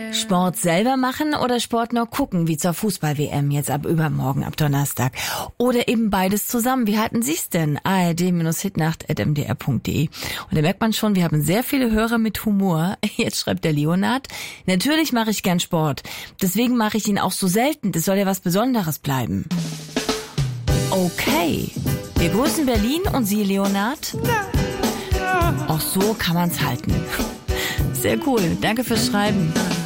Sport selber machen oder Sport nur gucken, wie zur Fußball-WM jetzt ab übermorgen, ab Donnerstag. Oder eben beides zusammen. Wie halten Sie's denn? ard-hitnacht@mdr.de. Und da merkt man schon, wir haben sehr viele Hörer mit Humor. Jetzt schreibt der Leonard: Natürlich mache ich gern Sport. Deswegen mache ich ihn auch so selten. Das soll ja was Besonderes bleiben. Okay. Wir grüßen Berlin und Sie, Leonard? Auch so kann man's halten. Sehr cool. Danke fürs Schreiben.